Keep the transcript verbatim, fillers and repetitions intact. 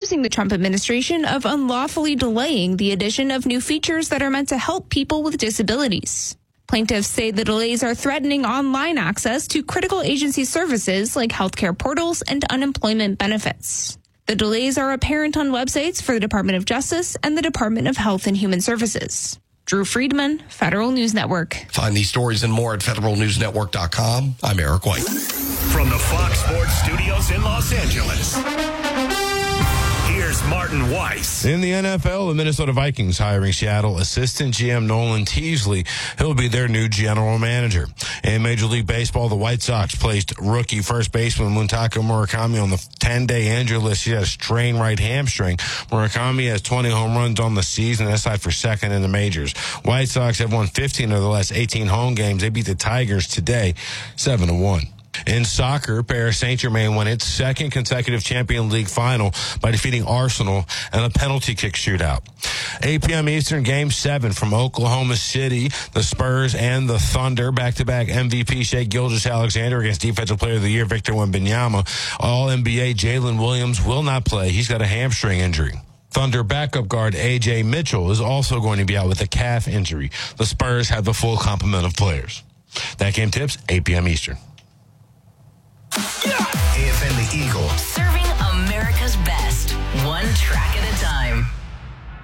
accusing the Trump administration of unlawfully delaying the addition of new features that are meant to help people with disabilities. Plaintiffs say the delays are threatening online access to critical agency services like healthcare portals and unemployment benefits. The delays are apparent on websites for the Department of Justice and the Department of Health and Human Services. Drew Friedman, Federal News Network. Find these stories and more at federal news network dot com. I'm Eric White. From the Fox Sports Studios in Los Angeles, here's Martin Weiss. In the N F L, the Minnesota Vikings hiring Seattle assistant G M Nolan Teasley. He'll be their new general manager. In Major League Baseball, the White Sox placed rookie first baseman Muntaka Murakami on the ten-day injury list. He has a strained right hamstring. Murakami has twenty home runs on the season. That's tied for second in the majors. White Sox have won fifteen of the last eighteen home games. They beat the Tigers today, seven to one. In soccer, Paris Saint-Germain won its second consecutive Champions League final by defeating Arsenal in a penalty kick shootout. eight p.m. Eastern, Game seven from Oklahoma City. The Spurs and the Thunder. Back-to-back M V P Shai Gilgeous-Alexander against Defensive Player of the Year Victor Wembanyama. All N B A Jalen Williams will not play. He's got a hamstring injury. Thunder backup guard A J Mitchell is also going to be out with a calf injury. The Spurs have the full complement of players. That game tips, eight p.m. Eastern. A F N The Eagle. Serving America's best, one track at a time.